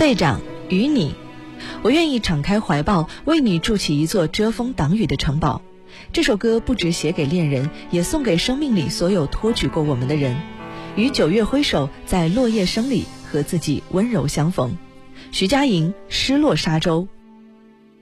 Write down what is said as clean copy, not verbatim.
队长，与你，我愿意敞开怀抱，为你筑起一座遮风挡雨的城堡。这首歌不只写给恋人，也送给生命里所有托举过我们的人。与九月挥手，在落叶声里和自己温柔相逢。徐佳莹，失落沙洲。